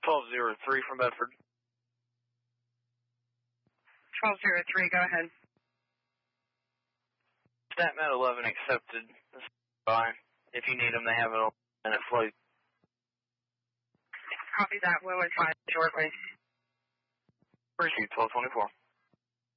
1203 from Bedford. 1203, go ahead. StatMed 11 accepted. Fine. If you need them, they have an 11-minute flight. Copy that. We'll advise shortly. Appreciate 1224.